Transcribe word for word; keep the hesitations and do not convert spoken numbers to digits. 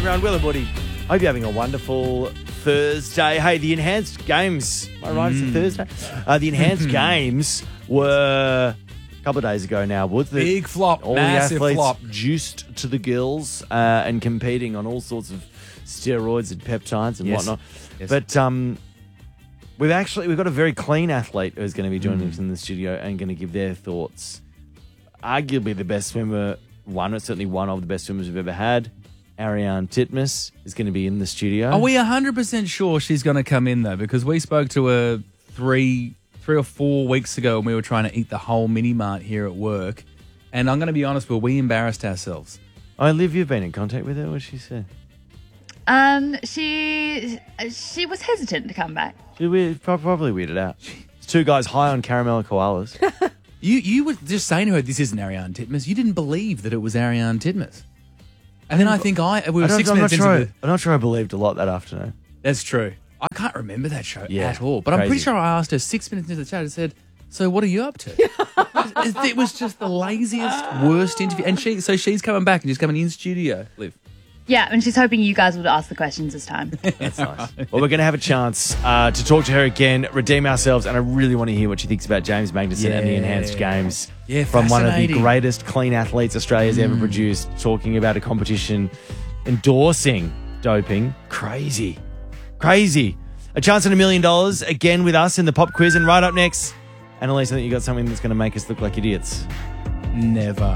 around Will and Woody. Hope you're having a wonderful Thursday. Hey, the Enhanced Games. Am I right? Mm. It's a Thursday? Uh, the Enhanced Games were a couple of days ago now. Woods. Big flop. All Massive the athletes flop. juiced to the gills uh, and competing on all sorts of steroids and peptides and Yes. whatnot. Yes. But um, we've actually we've got a very clean athlete who's going to be joining Mm. us in the studio and going to give their thoughts. Arguably the best swimmer, one or certainly one of the best swimmers we've ever had. Ariane Titmus is going to be in the studio. Are we one hundred percent sure she's going to come in, though? Because we spoke to her three three or four weeks ago when we were trying to eat the whole mini-mart here at work. And I'm going to be honest, Will, we embarrassed ourselves. I Liv, you've been in contact with her. What she said? Um, she she was hesitant to come back. She we probably weirded out. It's two guys high on caramel koalas. You you were just saying to her, this isn't Ariane Titmus. You didn't believe that it was Ariane Titmus. And then I think I we were I don't- six I'm minutes not into sure. the... I'm not sure I believed a lot that afternoon. That's true. I can't remember that show Yeah, at all. But I'm pretty crazy. sure I asked her six minutes into the chat and said, so what are you up to? it, it was just the laziest, worst interview. And she, so she's coming back and she's coming in studio, Liv. Yeah, and she's hoping you guys would ask the questions this time. That's nice. Well, we're going to have a chance uh, to talk to her again, redeem ourselves, and I really want to hear what she thinks about James Magnuson and the Yeah. Enhanced Games. Yeah, from one of the fascinating. greatest clean athletes Australia's ever produced, talking about a competition, endorsing doping. Crazy. Crazy. A chance at a million dollars again with us in the pop quiz. And right up next, Annalise, I think you got something that's going to make us look like idiots. Never.